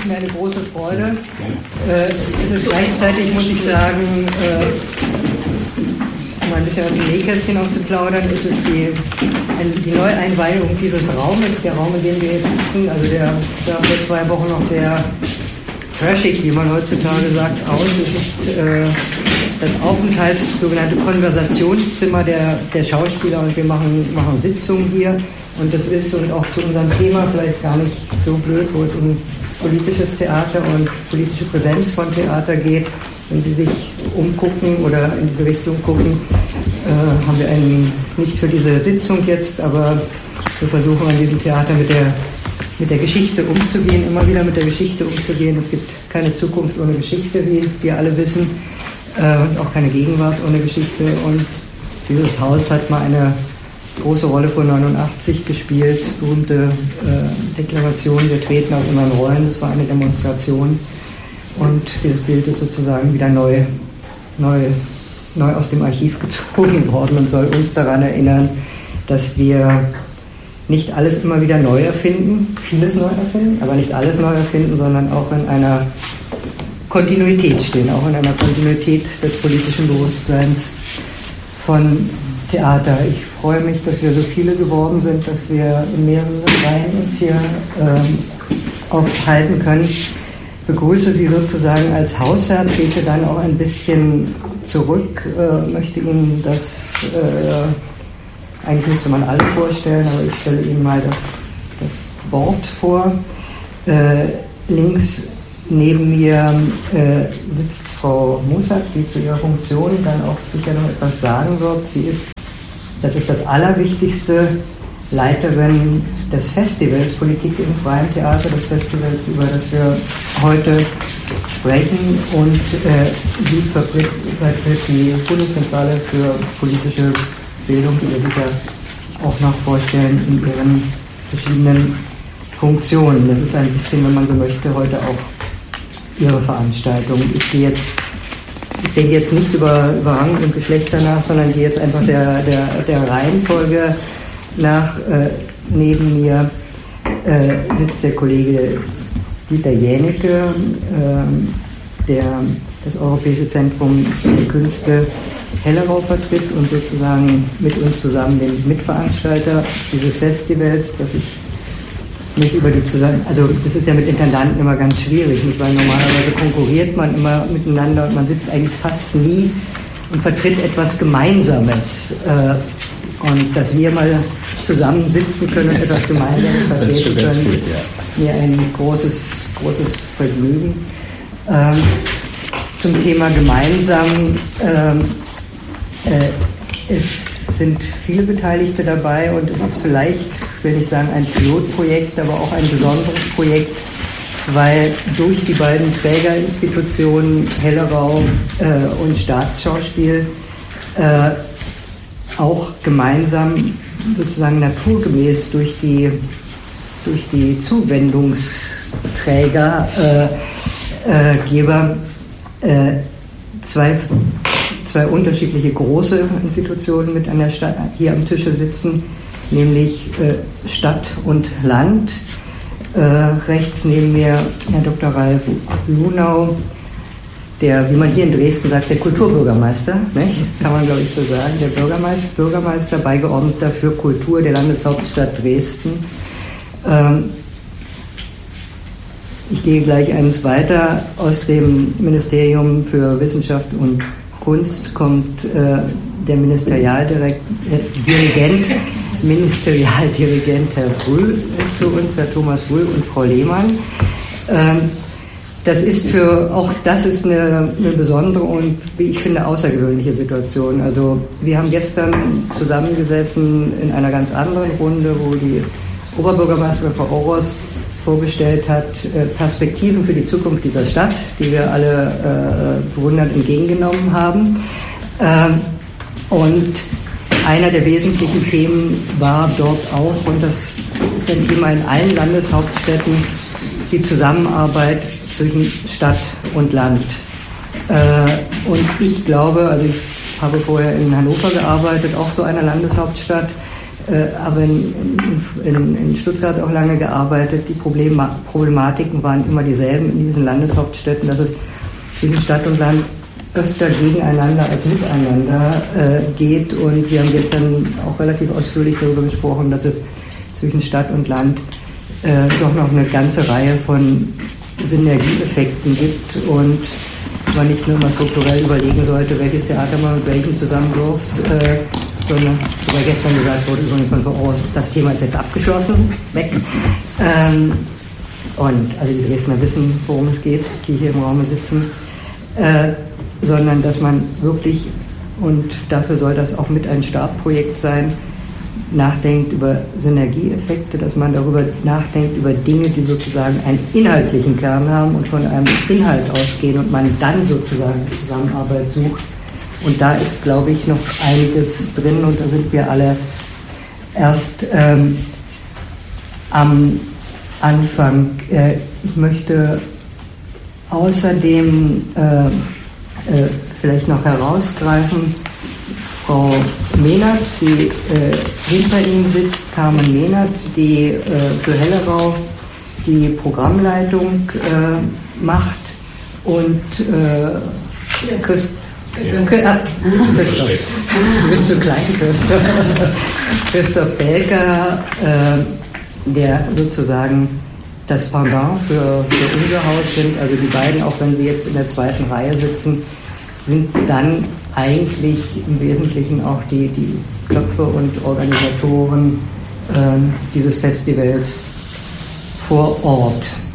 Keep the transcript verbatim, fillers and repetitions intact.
ist mir eine große Freude. Äh, es ist gleichzeitig, muss ich sagen, äh, um ein bisschen aus dem Nähkästchen auch zu plaudern, ist es die, die Neueinweihung dieses Raumes, der Raum, in dem wir jetzt sitzen. Also der sah vor zwei Wochen noch sehr trashig, wie man heutzutage sagt, aus. Es ist äh, das Aufenthalts-, sogenannte Konversationszimmer der, der Schauspieler, und wir machen, machen Sitzungen hier. Und das ist, und auch zu unserem Thema vielleicht gar nicht so blöd, wo es um politisches Theater und politische Präsenz von Theater geht. Wenn Sie sich umgucken oder in diese Richtung gucken, äh, haben wir einen, nicht für diese Sitzung jetzt, aber wir versuchen an diesem Theater mit der, mit der Geschichte umzugehen, immer wieder mit der Geschichte umzugehen. Es gibt keine Zukunft ohne Geschichte, wie wir alle wissen, äh, und auch keine Gegenwart ohne Geschichte. Und dieses Haus hat mal eine große Rolle vor neunundachtzig gespielt, berühmte äh, Deklaration, wir treten aus unseren Rollen, das war eine Demonstration, und dieses Bild ist sozusagen wieder neu, neu, neu aus dem Archiv gezogen worden und soll uns daran erinnern, dass wir nicht alles immer wieder neu erfinden, vieles neu erfinden, aber nicht alles neu erfinden, sondern auch in einer Kontinuität stehen, auch in einer Kontinuität des politischen Bewusstseins von Theater. Ich freue mich, dass wir so viele geworden sind, dass wir in mehreren Reihen uns hier ähm, aufhalten können. Ich begrüße Sie sozusagen als Hausherr, trete dann auch ein bisschen zurück, äh, möchte Ihnen das, äh, eigentlich müsste man alle vorstellen, aber ich stelle Ihnen mal das, das Wort vor. Äh, links neben mir äh, sitzt Frau Mussack, die zu ihrer Funktion dann auch sicher noch etwas sagen wird. Sie ist, das ist das Allerwichtigste, Leiterin des Festivals Politik im Freien Theater, des Festivals, über das wir heute sprechen. Und äh, sie vertritt, vertritt die Bundeszentrale für politische Bildung, die wir sicher auch noch vorstellen in ihren verschiedenen Funktionen. Das ist ein bisschen, wenn man so möchte, heute auch ihre Veranstaltung. Ich gehe jetzt Ich denke jetzt nicht über, über Rang und Geschlechter nach, sondern gehe jetzt einfach der, der, der Reihenfolge nach. Äh, neben mir äh, sitzt der Kollege Dieter Jänicke, äh, der das Europäische Zentrum für Künste Hellerau vertritt und sozusagen mit uns zusammen den Mitveranstalter dieses Festivals, das ich nicht über die zusammen, also das ist ja mit Intendanten immer ganz schwierig, nicht? Weil normalerweise konkurriert man immer miteinander und man sitzt eigentlich fast nie und vertritt etwas Gemeinsames. Äh, und dass wir mal zusammen sitzen können und etwas Gemeinsames vertreten können, ist mir ein großes, großes Vergnügen. Ähm, zum Thema gemeinsam, ähm, äh, es sind viele Beteiligte dabei und es ist vielleicht, ich will nicht sagen ein Pilotprojekt, aber auch ein besonderes Projekt, weil durch die beiden Trägerinstitutionen Hellerau äh, und Staatsschauspiel äh, auch gemeinsam sozusagen naturgemäß durch die, durch die Zuwendungsträger, äh, äh, Geber, äh, zwei zwei unterschiedliche große Institutionen mit an der Stadt hier am Tische sitzen, nämlich äh, Stadt und Land. Äh, rechts neben mir Herr Doktor Ralf Lunau, der, wie man hier in Dresden sagt, der Kulturbürgermeister, nicht? Kann man glaube ich so sagen, der Bürgermeister, Bürgermeister Beigeordneter für Kultur der Landeshauptstadt Dresden. Ähm, ich gehe gleich eines weiter. Aus dem Ministerium für Wissenschaft und Kunst kommt äh, der Ministerialdirigent, Ministerialdirigent Herr Früh äh, zu uns, Herr Thomas Früh und Frau Lehmann. Ähm, das ist für, auch das ist eine, eine besondere und, wie ich finde, außergewöhnliche Situation. Also wir haben gestern zusammengesessen in einer ganz anderen Runde, wo die Oberbürgermeisterin Frau Oros vorgestellt hat, Perspektiven für die Zukunft dieser Stadt, die wir alle äh, bewundernd entgegengenommen haben. Ähm, und einer der wesentlichen Themen war dort auch, und das ist ein Thema in allen Landeshauptstädten, die Zusammenarbeit zwischen Stadt und Land. Äh, und ich glaube, also ich habe vorher in Hannover gearbeitet, auch so einer Landeshauptstadt, äh, aber in, in, in Stuttgart auch lange gearbeitet. Die Problema- Problematiken waren immer dieselben in diesen Landeshauptstädten, dass es zwischen Stadt und Land öfter gegeneinander als miteinander äh, geht. Und wir haben gestern auch relativ ausführlich darüber gesprochen, dass es zwischen Stadt und Land äh, doch noch eine ganze Reihe von Synergieeffekten gibt und man nicht nur mal strukturell überlegen sollte, welches Theater man mit welchem zusammenwirft, äh, sondern, wie gestern gesagt wurde, übrigens von voraus, das Thema ist jetzt abgeschlossen, weg. Ähm, und also die Dresdner wissen, worum es geht, die hier im Raum sitzen, äh, sondern dass man wirklich, und dafür soll das auch mit ein Startprojekt sein, nachdenkt über Synergieeffekte, dass man darüber nachdenkt, über Dinge, die sozusagen einen inhaltlichen Kern haben und von einem Inhalt ausgehen und man dann sozusagen Zusammenarbeit sucht. Und da ist, glaube ich, noch einiges drin und da sind wir alle erst ähm, am Anfang. Äh, ich möchte außerdem äh, äh, vielleicht noch herausgreifen, Frau Mehnert, die äh, hinter Ihnen sitzt, Carmen Mehnert, die äh, für Hellerau die Programmleitung äh, macht und äh, Christ ja. Christoph, du bist so klein, Christoph. Christoph Belker, äh, der sozusagen das Pendant für, für unser Haus sind. Also die beiden, auch wenn sie jetzt in der zweiten Reihe sitzen, sind dann eigentlich im Wesentlichen auch die, die Köpfe und Organisatoren äh, dieses Festivals vor Ort.